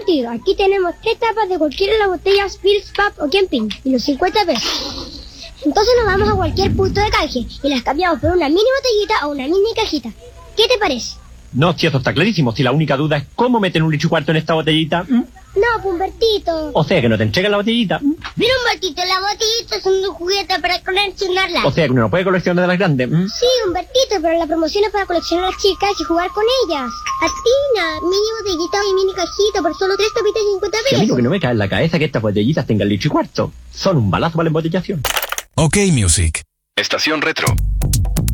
divertido. Aquí tenemos 3 tapas de cualquiera de las botellas Bills, Pub o Camping y los 50 pesos. Entonces nos vamos a cualquier punto de canje y las cambiamos por una mini botellita o una mini cajita. ¿Qué te parece? No, si eso está clarísimo. Si la única duda es cómo meten 1,25 litros en esta botellita. No, Humbertito. O sea que no te entregan la botellita. Mira, Humbertito, las botellitas son un juguete para coleccionarlas. O sea que uno no puede coleccionar de las grandes. Sí, Humbertito, pero la promoción es para coleccionar las chicas y jugar con ellas. Atina, mini botellita y mini cajita por solo 3 tapitas y 50 pesos. Que a mí lo que no me cae en la cabeza es que estas botellitas tengan 1,25 litros. Son un balazo para la embotellación. OK Music. Estación Retro.